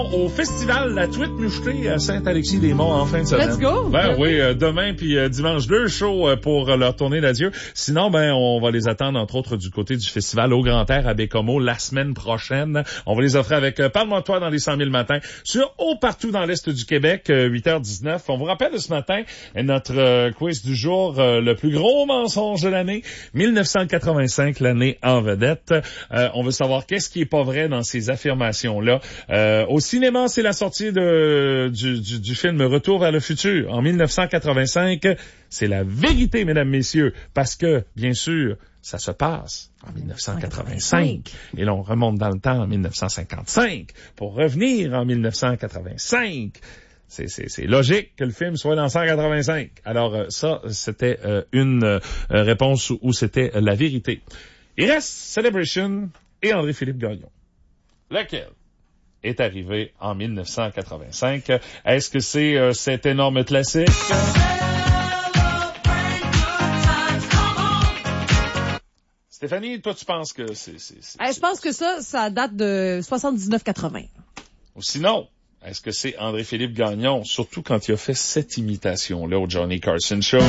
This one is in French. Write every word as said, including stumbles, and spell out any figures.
Au festival La Truite Mouchetée à Saint-Alexis-des-Monts en fin de semaine. Let's go! Ben oui, euh, demain puis euh, dimanche, deux shows euh, pour euh, leur tournée d'adieu. Sinon, ben on va les attendre entre autres du côté du festival Au Grand Air à Bécomo la semaine prochaine. On va les offrir avec euh, Parle-moi de toi dans les cent mille matins sur Haut partout dans l'Est du Québec, euh, huit heures dix-neuf. On vous rappelle de ce matin notre euh, quiz du jour, euh, le plus gros mensonge de l'année, dix-neuf cent quatre-vingt-cinq, l'année en vedette. Euh, on veut savoir qu'est-ce qui est pas vrai dans ces affirmations-là. Euh, au cinéma, c'est la sortie de, du, du, du film Retour vers le futur en dix-neuf cent quatre-vingt-cinq. C'est la vérité, mesdames, messieurs, parce que, bien sûr, ça se passe en dix-neuf cent quatre-vingt-cinq. Et là, on remonte dans le temps en dix-neuf cent cinquante-cinq pour revenir en dix-neuf cent quatre-vingt-cinq. C'est, c'est, c'est logique que le film soit dans cent quatre-vingt-cinq. Alors, euh, ça, c'était euh, une euh, réponse où, où c'était euh, la vérité. Il reste Celebration et André-Philippe Gagnon. Lequel est arrivé en dix-neuf cent quatre-vingt-cinq? Est-ce que c'est euh, cet énorme classique? Stéphanie, toi, tu penses que c'est... c'est, c'est, Hey, je pense que ça, ça date de soixante-dix-neuf quatre-vingt. Ou sinon, est-ce que c'est André-Philippe Gagnon, surtout quand il a fait cette imitation-là au Johnny Carson Show?